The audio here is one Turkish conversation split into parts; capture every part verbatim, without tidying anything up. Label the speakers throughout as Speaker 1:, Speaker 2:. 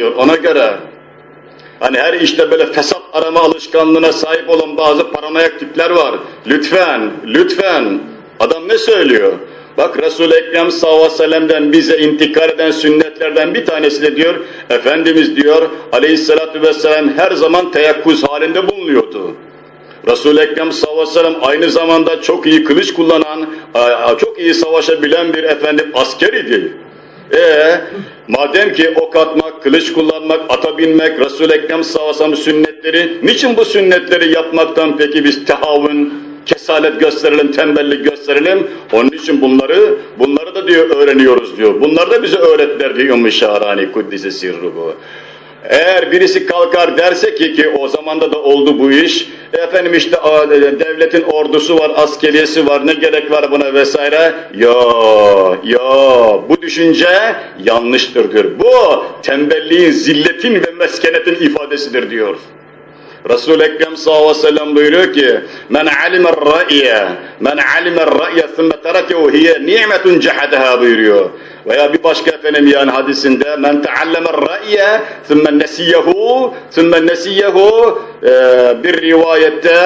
Speaker 1: diyor ona göre. Hani her işte böyle fesat arama alışkanlığına sahip olan bazı paranoyak tipler var. Lütfen, lütfen. Adam ne söylüyor? Bak Resul-i Ekrem sallallahu aleyhi ve sellem'den bize intikal eden sünnetlerden bir tanesi de diyor, Efendimiz diyor aleyhissalatü vesselam her zaman teyakkuz halinde bulunuyordu. Resul-i Ekrem sallallahu aleyhi ve sellem aynı zamanda çok iyi kılıç kullanan, çok iyi savaşabilen bir efendim asker idi. Eee madem ki ok atmak, kılıç kullanmak, ata binmek, Resul-i Ekrem sallallahu aleyhi ve sellem sünnetleri, niçin bu sünnetleri yapmaktan peki biz tehavün, kesalet gösterelim, tembellik gösterelim? Onun için bunları, bunları da diyor öğreniyoruz diyor. Bunlar da bize öğrettiler diyor Ümmü Şahrani Kuddise Sirruhu. Eğer birisi kalkar derse ki ki o zamanda da oldu bu iş, efendim işte devletin ordusu var, askeriyesi var, ne gerek var buna vesaire. Ya, ya bu düşünce yanlıştır diyor. Bu tembelliğin, zilletin ve meskenetin ifadesidir diyor. Resul-i Ekrem sallallahu aleyhi ve sellem buyuruyor ki men alimer ra'ye men alimer ra'ye thumme terakehu hiye ni'metun cehadaha buyuruyor. Veya bir başka efendim yani hadisinde men teallemer ra'ye thumme nesiyehu thumme nesiyehu bir rivayette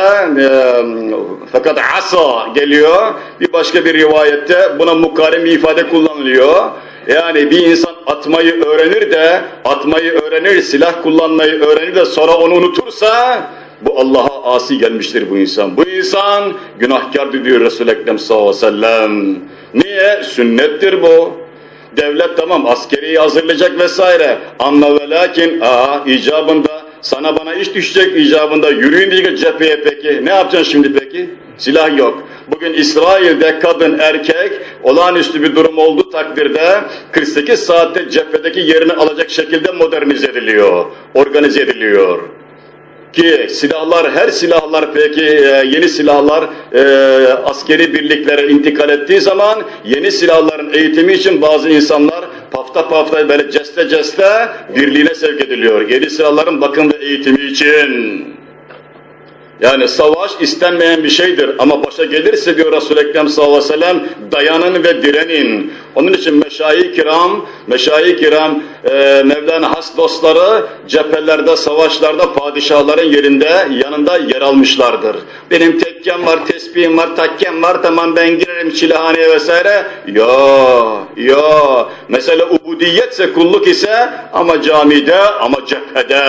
Speaker 1: fakat asa geliyor. Bir başka bir rivayette buna mukarem bir ifade kullanılıyor. Yani bir insan atmayı öğrenir de, atmayı öğrenir, silah kullanmayı öğrenir de sonra onu unutursa, bu Allah'a asi gelmiştir bu insan. Bu insan günahkardır diyor Resul-i Ekrem sallallahu aleyhi ve sellem. Niye? Sünnettir bu. Devlet tamam askeriyi hazırlayacak vesaire. Ama ve lakin, aa, icabında sana bana iş düşecek, icabında yürüyün diye cepheye peki. Ne yapacaksın şimdi peki? Silah yok. Bugün İsrail'de kadın erkek olağanüstü bir durum olduğu takdirde kırk sekiz saatte cephedeki yerini alacak şekilde modernize ediliyor, organize ediliyor. Ki silahlar, her silahlar peki yeni silahlar e, askeri birliklere intikal ettiği zaman yeni silahların eğitimi için bazı insanlar pafta pafta böyle ceste ceste birliğine sevk ediliyor. Yeni silahların bakım ve eğitimi için. Yani savaş istenmeyen bir şeydir ama başa gelirse diyor Resul-i Ekrem sallallahu aleyhi ve sellem dayanın ve direnin. Onun için meşayih-i kiram, meşayih-i kiram e, Mevlana has dostları cephelerde, savaşlarda padişahların yerinde, yanında yer almışlardır. Benim tekkem var, tesbihim var, takkem var, tamam ben girerim çilehaneye vesaire. Ya, ya, mesela ubudiyetse, kulluk ise ama camide, ama cephede.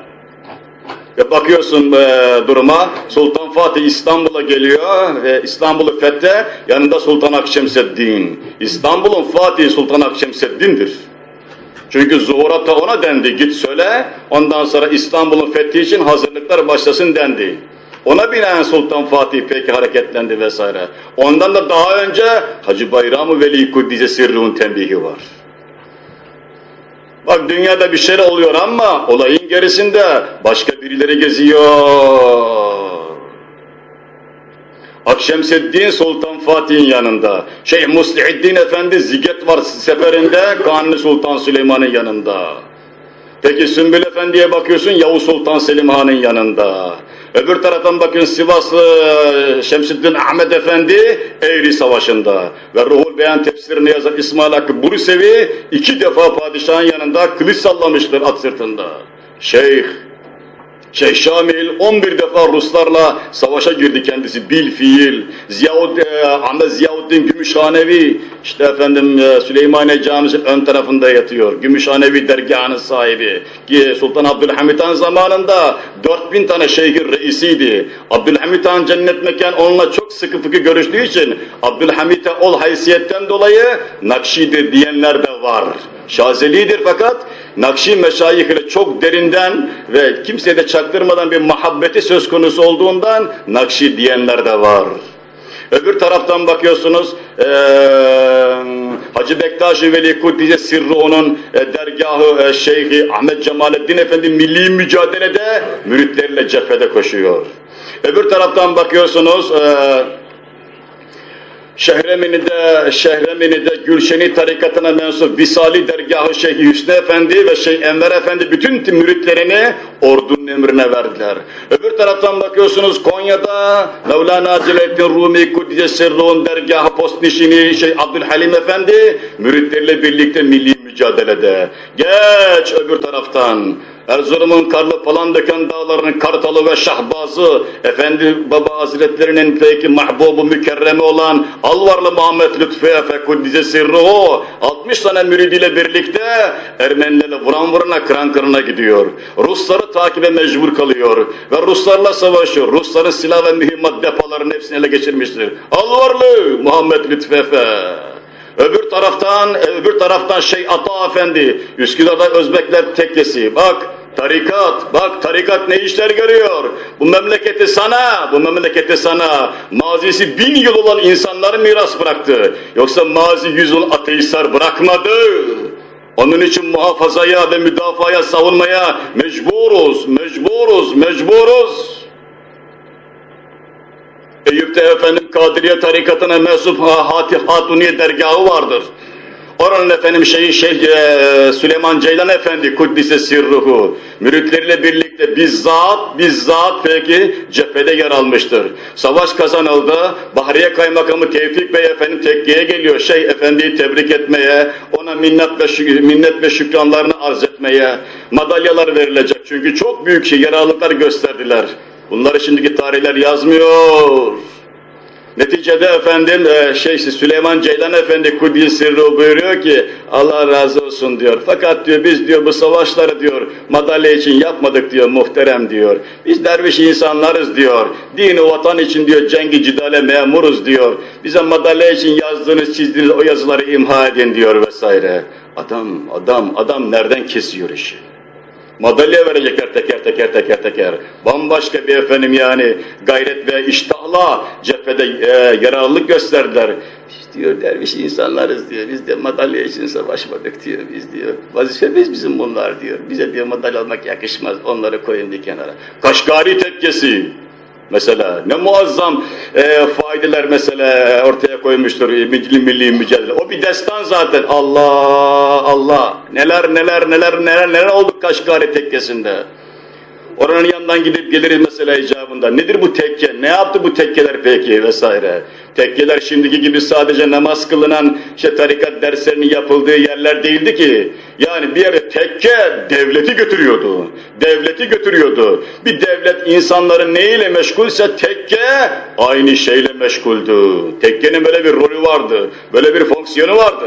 Speaker 1: Ve bakıyorsun e, duruma, Sultan Fatih İstanbul'a geliyor ve İstanbul'u fethe, yanında Sultan Akşemseddin. İstanbul'un Fatih Sultan Akşemseddin'dir. Çünkü zuhuratta ona dendi, git söyle, ondan sonra İstanbul'un fethi için hazırlıklar başlasın dendi. Ona binaen Sultan Fatih peki hareketlendi vesaire. Ondan da daha önce Hacı Bayram-ı Veli Kuddise Sirruh'un tembihi var. Bak dünyada bir şey oluyor ama olayın gerisinde başka birileri geziyor. Akşemseddin Sultan Fatih'in yanında. Şeyh Muslihiddin Efendi Ziget var seferinde Kanuni Sultan Süleyman'ın yanında. Peki Sümbül Efendi'ye bakıyorsun Yavuz Sultan Selim Han'ın yanında. Öbür taraftan bakın Sivaslı Şemsüddin Ahmet Efendi Eğri Savaşı'nda ve Ruhul Beyan tefsirini yazan İsmail Hakkı Bursevi iki defa padişahın yanında kılıç sallamıştır at sırtında. Şeyh Şeyh Şamil on bir defa Ruslarla savaşa girdi kendisi bil fiil. Ziyaud, e, Ahmet Ziyavuddin Gümüşhanevi işte efendim e, Süleymaniye Camisi'nin ön tarafında yatıyor. Gümüşhanevi dergahının sahibi. Ki Sultan Abdülhamit Han zamanında dört bin tane şeyhin reisiydi. Abdülhamit Han cennet mekan onunla çok sıkı fıkı görüştüğü için Abdülhamit'e ol haysiyetten dolayı Nakşi'dir diyenler de var. Şazeli'dir fakat Nakşi meşayih ile çok derinden ve kimseye de çaktırmadan bir muhabbeti söz konusu olduğundan Nakşi diyenler de var. Öbür taraftan bakıyorsunuz ee, Hacı Bektaş-ı Veli Kuddise Sirruh'un e, dergahı e, Şeyhi Ahmet Cemalettin Efendi milli mücadelede müritleriyle cephede koşuyor. Öbür taraftan bakıyorsunuz ee, Şehremini'de, Şehremini'de Gülşeni tarikatına mensup Visali dergahı Şeyh Hüsnü Efendi ve Şeyh Enver Efendi bütün müritlerini ordunun emrine verdiler. Öbür taraftan bakıyorsunuz Konya'da Mevlana Celaleddin Rumi Kuddise Sirruh'un dergahı postnişini Şeyh Abdülhalim Efendi müritleriyle birlikte milli mücadelede. Geç öbür taraftan. Erzurum'un karlı Palandöken dağlarının Kartalı ve Şahbazı, Efendi Baba Hazretlerinin peki mahbubu mükerreme olan Alvarlı Muhammed Lütfü Efe Kuddise Sirruhu, altmış tane müridiyle birlikte Ermenilerle vuran vurana kıran kırına gidiyor. Rusları takibe mecbur kalıyor ve Ruslarla savaşıyor. Rusların silah ve mühimmat depolarının hepsini ele geçirmiştir. Alvarlı Muhammed Lütfü Efe. Öbür taraftan, öbür taraftan Şeyh Ata Efendi, Üsküdar'da Özbekler tekkesi. Bak tarikat, bak tarikat ne işler görüyor. Bu memleketi sana, bu memleketi sana mazisi bin yıl olan insanları miras bıraktı. Yoksa mazi yüz yıl ateistler bırakmadı. Onun için muhafazaya ve müdafaya, savunmaya mecburuz, mecburuz, mecburuz. Eyüp'te efendim Kadiriye tarikatına mensup Hatih Hatuniye dergahı vardır. Oranın efendim şeyi Şeyh e, Süleyman Ceylan Efendi Kuddise Sirruhu müritleriyle birlikte bizzat bizzat peki cephede yer almıştır. Savaş kazanıldı. Bahriye Kaymakamı Tevfik Bey efendim tekkeye geliyor. Şeyh Efendi'yi tebrik etmeye, ona minnet ve şük minnet ve şükranlarını arz etmeye, madalyalar verilecek. Çünkü çok büyük şey yararlılıklar gösterdiler. Bunları şimdiki tarihler yazmıyor. Neticede efendim e, Şeyh Süleyman Ceylan Efendi Kuddise Sirruhu buyuruyor ki Allah razı olsun diyor. Fakat diyor biz diyor bu savaşları diyor madalya için yapmadık diyor muhterem diyor. Biz derviş insanlarız diyor. Din-i vatan için diyor cengi cidale memuruz diyor. Bize madalya için yazdığınız çizdiğiniz o yazıları imha edin diyor vesaire. Adam adam adam nereden kesiyor işi? Madalya verecekler teker teker teker teker. Bambaşka bir efendim yani gayret ve iştahla cephede e, yararlılık gösterdiler. Biz diyor derviş insanlarız diyor. Biz de madalya için savaşmadık diyor biz diyor. Vazifemiz bizim bunlar diyor. Bize diyor madalya almak yakışmaz. Onları koyun bir kenara. Kaşgari tekkesi. Mesela ne muazzam e, faydeler mesela ortaya koymuştur milli, milli mücadele. O bir destan zaten. Allah Allah neler neler neler neler neler oldu Kaşgari tekkesinde. Oranın yanından gidip geliriz mesela icabında. Nedir bu tekke? Ne yaptı bu tekkeler peki vesaire? Tekkeler şimdiki gibi sadece namaz kılınan işte tarikat derslerinin yapıldığı yerler değildi ki. Yani bir yere tekke devleti götürüyordu. Devleti götürüyordu. Bir devlet insanların neyle meşgulse tekke aynı şeyle meşguldü. Tekkenin böyle bir rolü vardı. Böyle bir fonksiyonu vardı.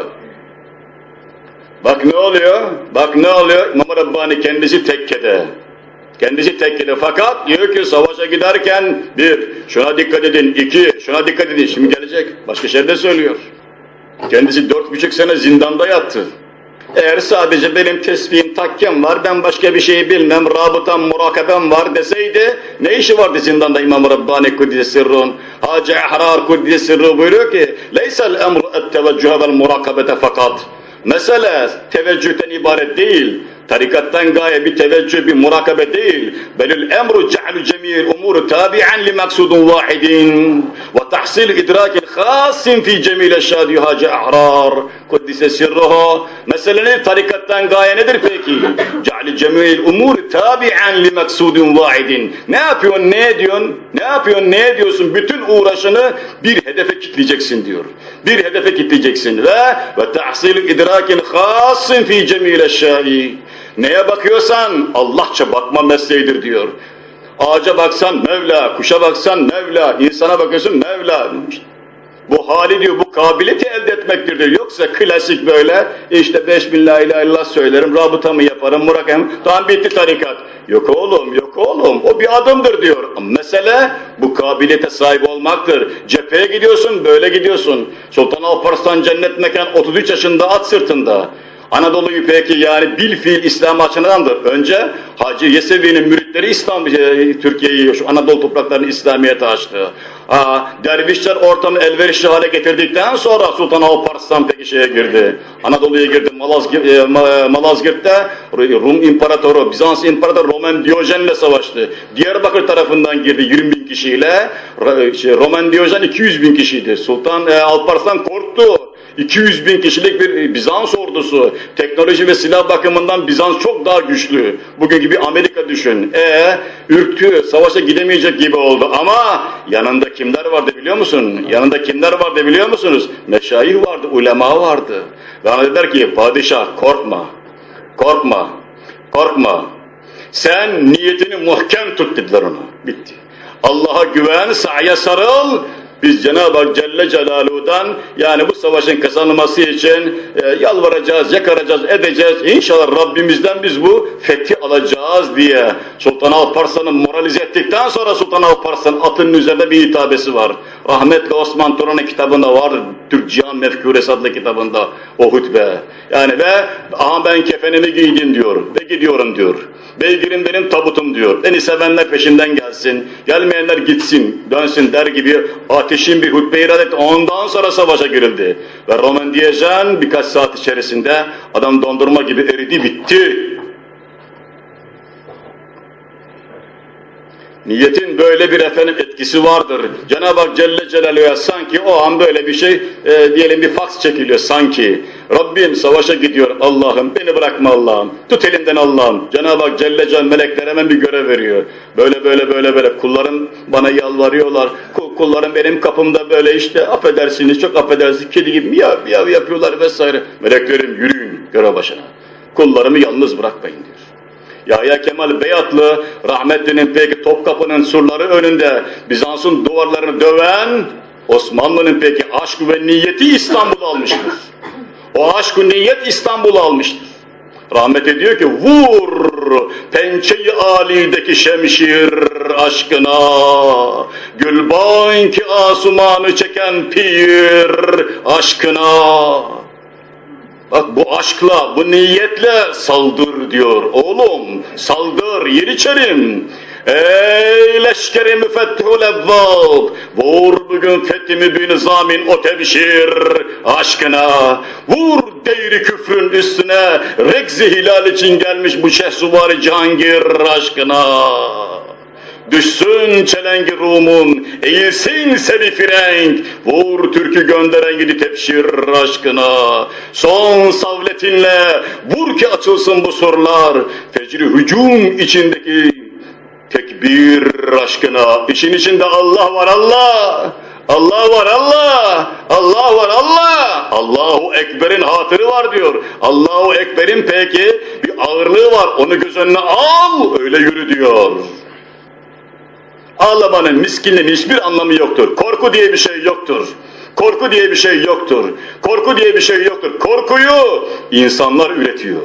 Speaker 1: Bak ne oluyor? Bak ne oluyor? İmam Rabbani kendisi tekkede. Kendisi tekkede fakat diyor ki savaşa giderken bir, şuna dikkat edin, iki, şuna dikkat edin. Şimdi gelecek, başka şeyde söylüyor. Kendisi dört buçuk sene zindanda yattı. Eğer sadece benim tesbihim, takkem var, ben başka bir şey bilmem, rabıtam, murakabem var deseydi, ne işi vardı zindanda İmam Rabbani Kuddise Sirruh'un? Hacı Ahrar Kuddise Sirruh buyuruyor ki, leysel emru et teveccühe vel murakabete fakat. Mesele teveccühten ibaret değil. Tarikattan gaye bir teveccüh, bir murakabe değil. Belül emru ce'lu cemil umuru tabi'an li maksudun vahidin ve tahsil idrakin khasin fi cemil eşşâd Hacı Ahrar Kuddise Sirruhu. Meselenin tarikattan gaye nedir peki? Ce'lu cemil umuru tabi'an li maksudun vahidin. Ne yapıyorsun, ne ediyorsun? Ne yapıyorsun, ne ediyorsun? Bütün uğraşını bir hedefe kitleyeceksin diyor. Bir hedefe kitleyeceksin ve ve tahsil idrakin khasin fi cemil eşşâd. Neye bakıyorsan Allahça bakma mesleğidir diyor. Ağaca baksan Mevla, kuşa baksan Mevla, insana bakıyorsun Mevla. Bu hali diyor, bu kabiliyeti elde etmektir diyor. Yoksa klasik böyle, işte beş bin la ilahe illallah söylerim, rabıtamı yaparım, murakam, tamam bitti tarikat. Yok oğlum, yok oğlum, o bir adımdır diyor. Mesele bu kabiliyete sahip olmaktır. Cepheye gidiyorsun, böyle gidiyorsun. Sultan Alparslan cennet mekan otuz üç yaşında at sırtında. Anadolu'yu peki yani bilfiil İslam açısındandır. Önce Hacı Yesevi'nin müritleri İslam, Türkiye'yi, şu Anadolu topraklarını İslamiyet'e açtı. Ha, dervişler ortamı elverişli hale getirdikten sonra Sultan Alparslan peki şeye girdi. Anadolu'ya girdi. Malazgirt, e, Malazgirt'te Rum İmparatoru, Bizans İmparatoru Roman Diyojen'le savaştı. Diyarbakır tarafından girdi yirmi bin kişiyle. Roman Diyojen iki yüz bin kişiydi. Sultan e, Alparslan korktu. iki yüz bin kişilik bir Bizans ordusu. Teknoloji ve silah bakımından Bizans çok daha güçlü. Bugünkü bir Amerika düşün. E ürktü, savaşa gidemeyecek gibi oldu. Ama yanında kimler vardı biliyor musun? Yanında kimler vardı biliyor musunuz? Meşayih vardı, ulema vardı. Ve ona dediler ki, padişah korkma, korkma, korkma. Sen niyetini muhkem tut dediler ona. Bitti. Allah'a güven, sa'ya sarıl. Biz Cenab-ı Hak Celle Celaluhu'dan yani bu savaşın kazanılması için e, yalvaracağız, yakaracağız, edeceğiz. İnşallah Rabbimizden biz bu fethi alacağız diye Sultan Alparslan'ı moralize ettikten sonra Sultan Alparslan atının üzerinde bir hitabesi var. Rahmetli Osman Turan'ın kitabında var, Türk Cihan Mefkûresi adlı kitabında o hutbe. Yani ve aha ben kefenimi giydim diyor ve gidiyorum diyor. Beygirim benim tabutum diyor. Beni sevenler peşinden gelsin, gelmeyenler gitsin, dönsün der gibi ateşin bir hutbe irad etti. Ondan sonra savaşa girildi. Ve Roman Diyojen birkaç saat içerisinde adam dondurma gibi eridi, bitti. Niyetin böyle bir efendim etkisi vardır. Cenab-ı Hak Celle Celaluhu'ya sanki o an böyle bir şey, e, diyelim bir faks çekiliyor sanki. Rabbim savaşa gidiyor Allah'ım, beni bırakma Allah'ım, tut elimden Allah'ım. Cenab-ı Hak Celle Celaluhu melekler hemen bir görev veriyor. Böyle böyle böyle böyle kullarım bana yalvarıyorlar. Kullarım benim kapımda böyle işte affedersiniz, çok affedersiniz, kedi gibi miyav miyav yapıyorlar vesaire. Meleklerim yürüyün görev başına. Kullarımı yalnız bırakmayın diyor. Yahya Kemal Beyatlı, rahmetlinin peki Topkapı'nın surları önünde Bizans'ın duvarlarını döven, Osmanlı'nın peki aşk ve niyeti İstanbul'u almıştır. O aşk ve niyet İstanbul'u almıştır. Rahmet ediyor ki vur pençeyi alideki şemşir aşkına, gülban ki asumanı çeken pir aşkına. Bak bu aşkla, bu niyetle saldır diyor. Oğlum saldır, yeniçerim. Ey leşkeri müfettihul evvab, vur bugün fethimi bir nizamin o tebşir aşkına. Vur değri küfrün üstüne, regzi hilal için gelmiş bu şehsuvari Cihangir aşkına. Düşsün çelengi Rum'un, eğilsin seni frenk, vur türkü gönderen gidi tebşir aşkına. Son savletinle vur ki açılsın bu surlar, fecri hücum içindeki tekbir aşkına. İşin içinde Allah var Allah, Allah var Allah, Allah var Allah. Allahu Ekber'in hatırı var diyor. Allahu Ekber'in peki bir ağırlığı var, onu göz önüne al, öyle yürü diyor. Ağlamanın, miskinliğin hiçbir anlamı yoktur. Korku diye bir şey yoktur. Korku diye bir şey yoktur. Korku diye bir şey yoktur. Korkuyu insanlar üretiyor.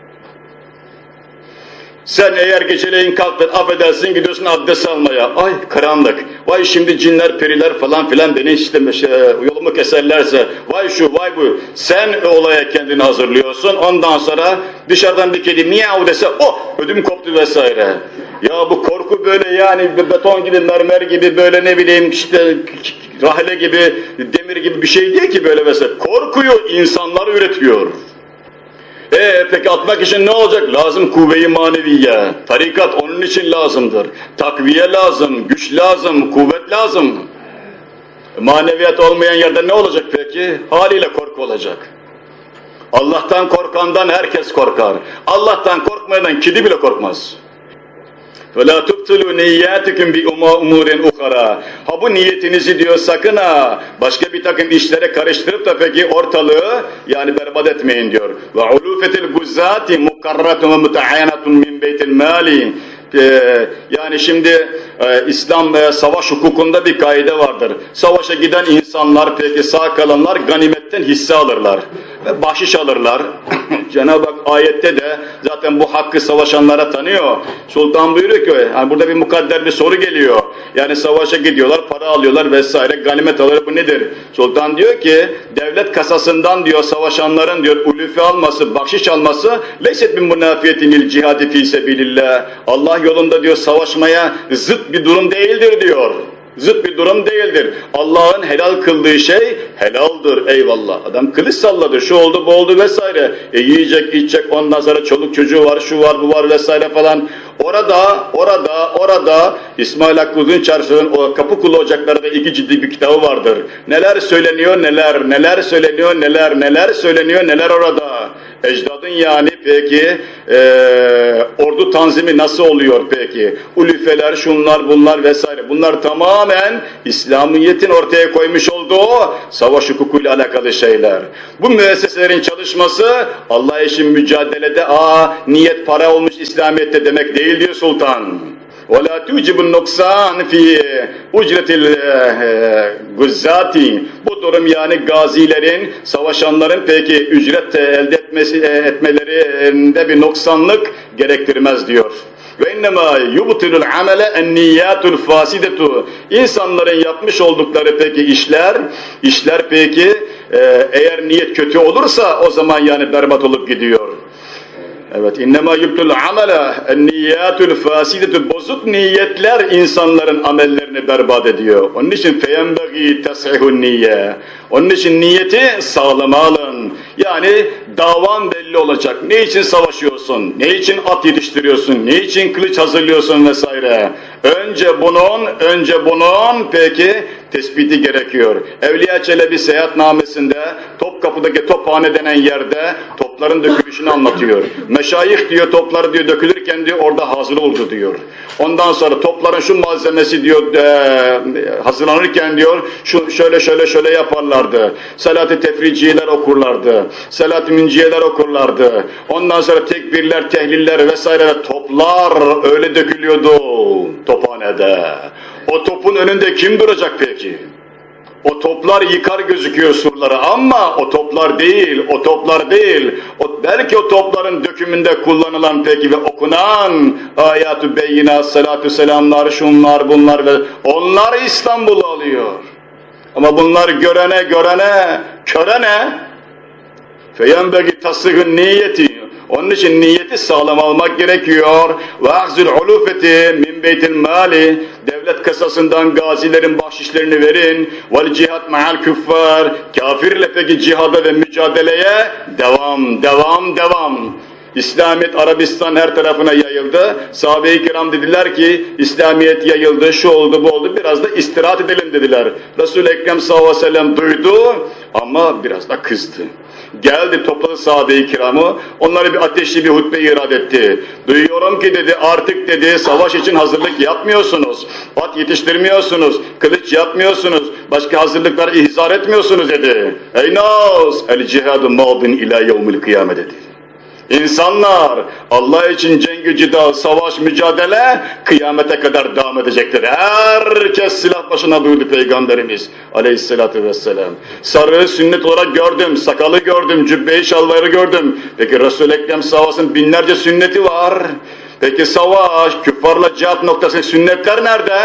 Speaker 1: Sen eğer geceleyin kalktın, affedersin gidiyorsun abdest almaya. Ay karanlık. Vay şimdi cinler, periler falan filan beni işte şey, yolumu keserlerse. Vay şu, vay bu. Sen olaya kendini hazırlıyorsun. Ondan sonra dışarıdan bir kedi miyav dese, oh ödüm koptu vesaire. Ya bu korku böyle yani beton gibi, mermer gibi, böyle ne bileyim işte rahile gibi, demir gibi bir şey değil ki böyle mesela. Korkuyu insanlar üretiyor. Ee peki atmak için ne olacak? Lazım kuvve-i maneviye. Tarikat onun için lazımdır. Takviye lazım, güç lazım, kuvvet lazım. Maneviyat olmayan yerde ne olacak peki? Haliyle korku olacak. Allah'tan korkandan herkes korkar. Allah'tan korkmayan kedi bile korkmaz. وَلَا تُبْتُلُوا نِيَّاتِكُمْ بِاُمُورٍ اُخَرَى. Ha bu niyetinizi diyor sakın ha, başka bir takım işlere karıştırıp da peki ortalığı yani berbat etmeyin diyor. وَعُلُوفَةِ الْغُزَّاتِ مُقَرَّةٌ وَمُتَعَيَنَةٌ مِنْ بَيْتِ الْمَالِ. Ee, yani şimdi e, İslam e, savaş hukukunda bir kaide vardır. Savaşa giden insanlar peki sağ kalanlar ganimetten hisse alırlar ve bahşiş alırlar. Cenab-ı Hak ayette de zaten bu hakkı savaşanlara tanıyor. Sultan buyuruyor ki yani burada bir mukadder bir soru geliyor. Yani savaşa gidiyorlar, para alıyorlar vesaire, ganimet alıyorlar, bu nedir? Sultan diyor ki devlet kasasından diyor savaşanların diyor ulufi alması, bahşiş alması leyset bin münafiyetinil cihadi fi sebilillah. Allah yolunda diyor savaşmaya zıt bir durum değildir diyor. Zıt bir durum değildir. Allah'ın helal kıldığı şey helaldir, eyvallah. Adam kılıç salladı, şu oldu, bu oldu vesaire. E yiyecek, içecek, ondan sonra çoluk çocuğu var, şu var, bu var vesaire falan. Orada, orada, orada İsmail Hakkı Uzunçarşı'nın o kapı kulu ocaklarında iki ciddi bir kitabı vardır. Neler söyleniyor, neler, neler söyleniyor, neler, neler söyleniyor, neler orada. Ecdadın yani peki e, ordu tanzimi nasıl oluyor peki? Ulüfeler, şunlar, bunlar vesaire. Bunlar tamamen İslamiyet'in ortaya koymuş olduğu savaş hukukuyla alakalı şeyler. Bu müesseselerin çalışması Allah için mücadelede aa niyet para olmuş İslamiyet'te demek değil diyor sultan. وَلَا تُوْجِبُ النُّقْسَانِ فِي اُجْرَةِ الْغُزَّاتِ Bu durum yani gazilerin, savaşanların peki ücret elde etmesi, etmelerinde bir noksanlık gerektirmez diyor. Ve innema yubtilul amele en niyatul fasidetu. İnsanların yapmış oldukları peki işler, işler peki e, eğer niyet kötü olursa o zaman yani berbat olup gidiyor. Evet, innema yubtul amele en niyatul fasidetu. Bozuk niyetler insanların amellerini berbat ediyor. Onun için feyenbegi tasihun niyye. Onun için niyeti sağlama alın. Yani davan belli olacak. Ne için savaşıyorsun? Ne için at yetiştiriyorsun? Ne için kılıç hazırlıyorsun vesaire? Önce bunun, önce bunun peki tespiti gerekiyor. Evliya Çelebi seyahatnamesinde Topkapı'daki tophane denen yerde topların dökülüşünü anlatıyor. Meşayih diyor topları diyor dökülürken diyor orada hazır oldu diyor. Ondan sonra topların şu malzemesi diyor e, hazırlanırken diyor şu şöyle şöyle şöyle yaparlardı. Salat-ı tefriciyeler okurlardı. Salat-ı münciyeler okurlardı. Ondan sonra tekbirler, tehliller vesaire ve toplar öyle dökülüyordu tophanede. O topun önünde kim duracak peki? O toplar yıkar gözüküyor surları ama o toplar değil, o toplar değil. O, belki o topların dökümünde kullanılan peki ve okunan ayat-ı beyinat, salatü selamlar, şunlar bunlar ve onlar İstanbul'u alıyor. Ama bunlar görene görene, körene feyenbegi tasıgın niyeti. Onun için niyeti sağlam almak gerekiyor. Ve ahzul ulufeti min beytil mali. Devlet kasasından gazilerin bahşişlerini verin. Vel cihat ma'al küffar. Kafirle peki cihada ve mücadeleye devam, devam, devam. İslamiyet Arabistan her tarafına yayıldı. Sahabe-i kiram dediler ki İslamiyet yayıldı, şu oldu, bu oldu. Biraz da istirahat edelim dediler. Resul-i Ekrem sallallahu aleyhi ve sellem duydu ama biraz da kızdı. Geldi topladı sahabe-i kiramı, onlara bir ateşli bir hutbe irad etti. Duyuyorum ki dedi artık dedi savaş için hazırlık yapmıyorsunuz, at yetiştirmiyorsunuz, kılıç yapmıyorsunuz, başka hazırlıklar ihzar etmiyorsunuz dedi. Ey nas, el cihadu madin ila yevmil kıyamet dedi. İnsanlar Allah için cengi cida, savaş, mücadele kıyamete kadar devam edecektir. Herkes silah başına buyurdu Peygamberimiz aleyhissalatü vesselam. Sarığı sünnet olarak gördüm, sakalı gördüm, cübbe-i şalvarı gördüm. Peki Resul-i Ekrem savaşın binlerce sünneti var. Peki savaş, küffarla cihat noktası sünnetler nerede?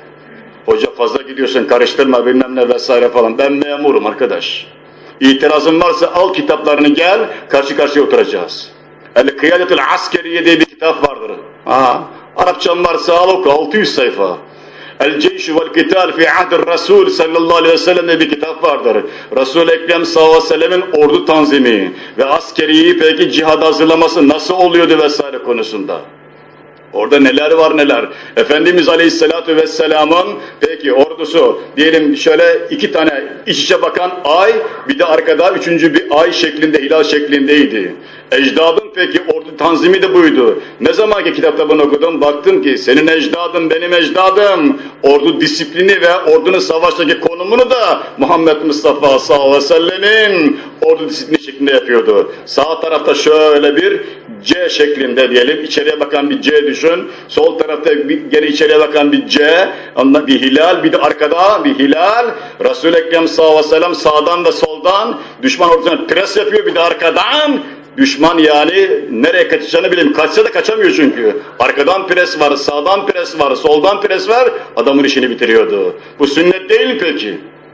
Speaker 1: Hoca fazla gidiyorsun karıştırma bilmem ne vesaire falan. Ben memurum arkadaş. İtirazın varsa al kitaplarını gel, karşı karşıya oturacağız. El-Kıyadetül Askeriye diye bir kitap vardır. Ha, Arapçam varsa al oku, altı yüz sayfa. El-Ceyşü vel-Kital fi ahdir Resul sallallahu aleyhi ve sellem diye bir kitap vardır. Resul-i Ekrem sallallahu aleyhi ve sellemin ordu tanzimi ve askeriyi peki cihad hazırlaması nasıl oluyordu vesaire konusunda. Orada neler var neler. Efendimiz Aleyhisselatü Vesselam'ın peki ordusu diyelim şöyle iki tane iç içe bakan ay bir de arkada üçüncü bir ay şeklinde hilal şeklindeydi. Ecdadın peki ordu tanzimi de buydu. Ne zaman ki kitapta bunu okudum baktım ki senin ecdadın benim ecdadım. Ordu disiplini ve ordunun savaştaki konumunu da Muhammed Mustafa sallallahu aleyhi ve sellemin ordu disiplini şeklinde yapıyordu. Sağ tarafta şöyle bir C şeklinde diyelim içeriye bakan bir C düşün. Sol tarafta bir, geri içeriye bakan bir C. Ondan bir hilal bir de arkada bir hilal. Resul-i Ekrem sallallahu aleyhi ve sellem sağdan da soldan düşman ordusuna pres yapıyor bir de arkadan. Düşman yani nereye kaçacağını bileyim. Kaçsa da kaçamıyor çünkü. Arkadan pres var, sağdan pres var, soldan pres var. Adamın işini bitiriyordu. Bu sünnet değil mi peki?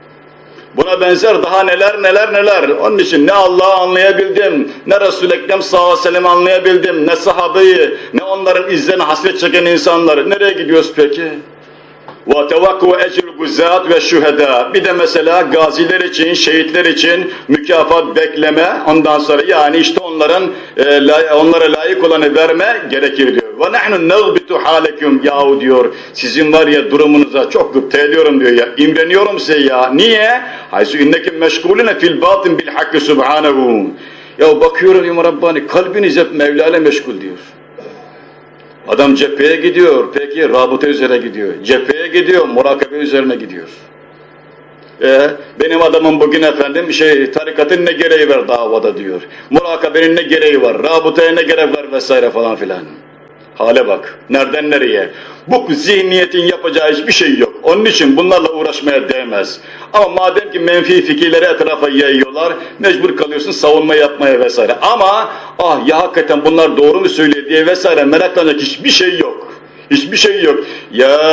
Speaker 1: Buna benzer daha neler neler neler. Onun için ne Allah'ı anlayabildim, ne Resul-i Ekrem sallallahu aleyhi ve sellem'i anlayabildim, ne sahabeyi, ne onların izlerine hasret çeken insanları. Nereye gidiyoruz peki? وَتَوَقُّ اَجْرُ الْغُزَّاتِ وَالشُّهَدَى. Bir de mesela gaziler için, şehitler için mükafat bekleme, ondan sonra yani işte onların e, la, onlara layık olanı verme gerekir diyor. وَنَحْنُ نَغْبِتُ حَالَكُمْ yahu diyor, sizin var ya durumunuza çok gıpta ediyorum diyor ya, imreniyorum size ya. Niye? حَيْسُ اِنَّكِمْ مَشْغُولِنَ فِي الْبَاطِنِ بِالْحَقِّ سُبْحَانَهُ. Ya bakıyorum İmam Rabbani, kalbiniz hep Mevla ile meşgul diyor. Adam cepheye gidiyor, peki rabıta üzere gidiyor. Cepheye gidiyor, murakabe üzerine gidiyor. Ee, benim adamım bugün efendim şey tarikatın ne gereği var davada diyor. Murakabenin ne gereği var, rabıtaya ne gerek var vesaire falan filan. Hale bak, nereden nereye? Bu zihniyetin yapacağı hiçbir şey yok. Onun için bunlarla uğraşmaya değmez. Ama madem ki menfi fikirleri etrafa yayıyorlar, mecbur kalıyorsun savunma yapmaya vesaire. Ama ah ya hakikaten bunlar doğru mu söylüyor diye vesaire meraklanacak hiçbir şey yok. Hiçbir şey yok. Ya